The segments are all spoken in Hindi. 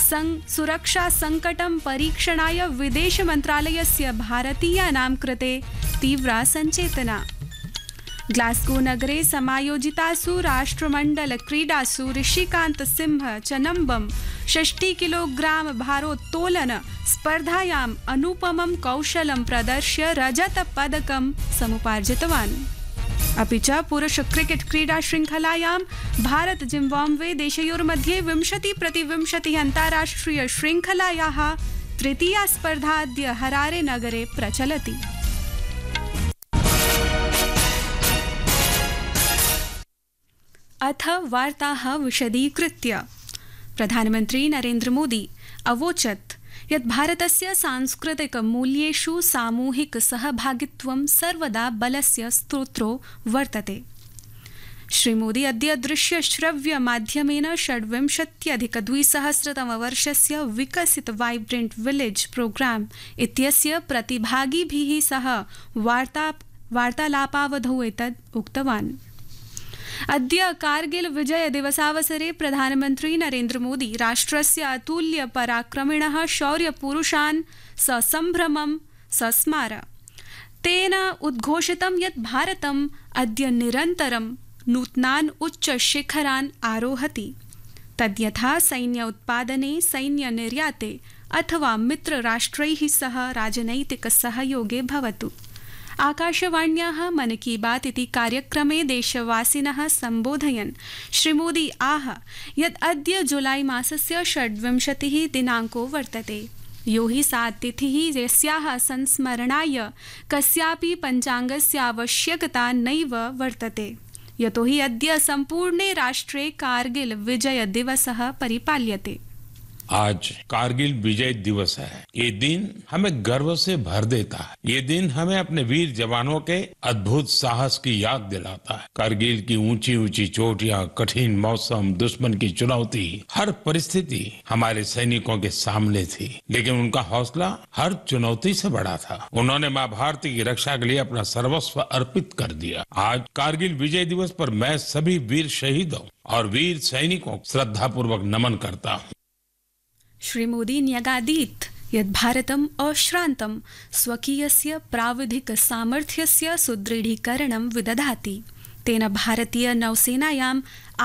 सुरक्षा संकटं परीक्षणाय विदेश मन्त्रालयस्य भारतीयानां कृते तीव्रा सञ्चेतना। ग्लास्गो नगरे समायोजितासु राष्ट्रमण्डल क्रीडासु ऋषिकान्त सिंह चनम्बम 60 किलोग्राम भारोत्तोलन स्पर्धायाम् अनुपमं कौशलं प्रदर्श्य रजतपदकं समुपार्जितवान्। अपि च पुरुष क्रिकेट क्रीडा श्रृंखलायां भारत जिम्बाब्वे देशयोर्मध्ये 20-20 अन्ताराष्ट्रिय श्रृंखलायाः तृतीया स्पर्धा अद्य हरारे नगरे प्रचलति। अथ वार्ताः विशदीकृत्य। प्रधानमन्त्री नरेन्द्र मोदी अवोचत् यत् भारतस्य सांस्कृतिक मूल्येषु सामूहिक सहभागित्वं सर्वदा बलस्य स्रोतो वर्तते। श्रीमोदी अद्य दृश्य श्रव्य माध्यमेन 26-2000 विकसित वाइब्रेंट विलेज प्रोग्राम इत्यस्य प्रतिभागिभिः सह वार्तालापावधौ एतत् उक्तवान्। अद्य कारगिल विजय दिवसावसरे प्रधानमन्त्री नरेन्द्र मोदी राष्ट्रस्य अतुल्य पराक्रमिणः शौर्यपुरुषान् ससम्भ्रमं सस्मार। तेन उद्घोषितं यत् भारतम् अद्य निरन्तरं नूतनान् उच्चशिखरान् आरोहति, तद्यथा सैन्य उत्पादने, सैन्य निर्याते अथवा मित्रराष्ट्रैः सह राजनैतिक सहयोगे भवतु। आकाशवाण्याः मन की बात इति कार्यक्रमे देशवासिनः सम्बोधयन् श्रीमोदी आह यत् अद्य जुलाई मासस्य 26 दिनाङ्को वर्तते, यो हि सा तिथिः यस्याः संस्मरणाय कस्यापि पञ्चाङ्गस्य आवश्यकता नैव वर्तते, यतो हि अद्य सम्पूर्णे राष्ट्रे कारगिल विजय दिवसः परिपाल्यते। आज कारगिल विजय दिवस है। ये दिन हमें गर्व से भर देता है। ये दिन हमें अपने वीर जवानों के अद्भुत साहस की याद दिलाता है। कारगिल की ऊंची ऊंची चोटियां, कठिन मौसम, दुश्मन की चुनौती, हर परिस्थिति हमारे सैनिकों के सामने थी, लेकिन उनका हौसला हर चुनौती से बड़ा था। उन्होंने माँ भारती की रक्षा के लिए अपना सर्वस्व अर्पित कर दिया। आज कारगिल विजय दिवस पर मैं सभी वीर शहीदों और वीर सैनिकों को श्रद्धापूर्वक नमन करता हूँ। श्रीमोदी न्यगादीत् यत् भारतम् अश्रान्तं स्वकीयस्य प्राविधिक सामर्थ्यस्य सुदृढीकरणं विदधाति। तेन भारतीय नौसेनायाम्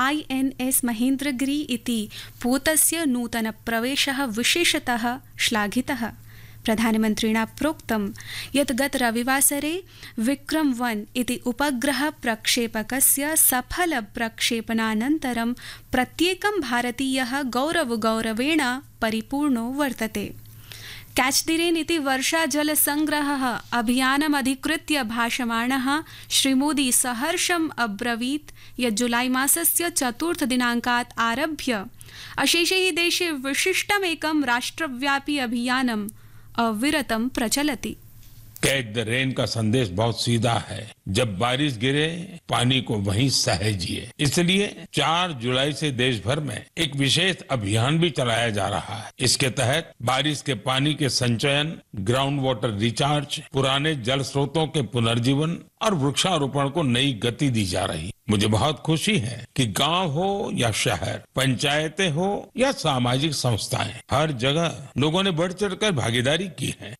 INS महेन्द्रगिरि इति पोतस्य नूतन प्रवेशः विशेषतः श्लाघितः। प्रधानमन्त्रिणा प्रोक्तं यत् गत रविवासरे विक्रम-1 इति उपग्रह प्रक्षेपकस्य सफल प्रक्षेपणानन्तरं प्रत्येकं भारतीयः गौरवेण परिपूर्णो वर्तते। कैच द रेन इति वर्षाजल संग्रहः अभियानमधिकृत्य भाषमाणः श्रीमोदी सहर्षम् अब्रवीत् यत् जुलाई मासस्य 4 दिनाङ्कात् आरभ्य अशेषे हि देशे विशिष्टमेकं राष्ट्रव्यापी अभियानम् अविरतं प्रचलति। कैच द रेन का संदेश बहुत सीधा है। जब बारिश गिरे, पानी को वहीं सहेजिए। इसलिए 4 जुलाई से देश भर में एक विशेष अभियान भी चलाया जा रहा है। इसके तहत बारिश के पानी के संचयन, ग्राउंड वाटर रिचार्ज, पुराने जल स्रोतों के पुनर्जीवन और वृक्षारोपण को नई गति दी जा रही है। मुझे बहुत खुशी है कि गांव हो या शहर, पंचायतें हो या सामाजिक संस्थाएं, हर जगह लोगों ने बढ़ चढ़कर भागीदारी की है।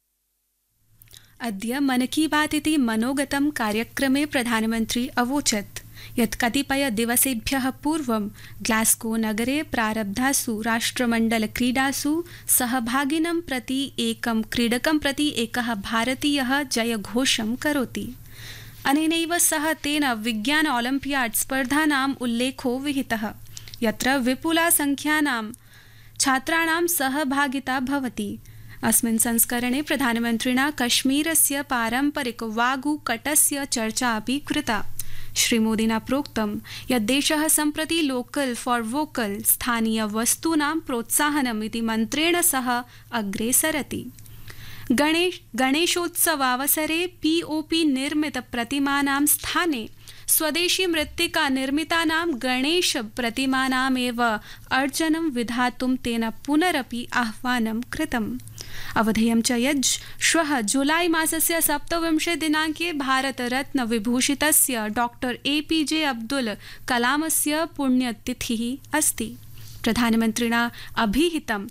अद्य मन की बात इति मनोगतं कार्यक्रमे प्रधानमन्त्री अवोचत् यत् कतिपय दिवसेभ्यः पूर्वं ग्लास्गो नगरे प्रारब्धासु राष्ट्रमण्डल क्रीडासु सहभागिनं प्रति एकं क्रीडकं प्रति एकः भारतीयः जयघोषं करोति। अनेनैव सह तेन विज्ञान ओलम्पियाड् स्पर्धानाम् उल्लेखो विहितः, यत्र विपुला संख्यानां छात्राणां सहभागिता भवति। अस्मिन् संस्करणे प्रधानमन्त्रिणा कश्मीरस्य पारम्परिक वागुकटस्य चर्चा अपि कृता। श्रीमोदिना प्रोक्तं यत् देशः सम्प्रति लोकल फॉर वोकल स्थानीय वस्तूनां प्रोत्साहनम् इति मन्त्रेण सह अग्रे सरति। गणेशोत्सवावसरे POP निर्मित प्रतिमानां स्थाने स्वदेशी मृत्तिका निर्मितानां गणेश प्रतिमानामेव अर्चनं विधातुं तेन पुनरपि आह्वानं कृतम्। अवधेयं च यत् श्वः जुलाई मासस्य 27 दिनाङ्के भारतरत्न विभूषितस्य डॉक्टर APJ अब्दुल कलामस्य पुण्यतिथिः अस्ति। प्रधानमन्त्रिणा अभिहितं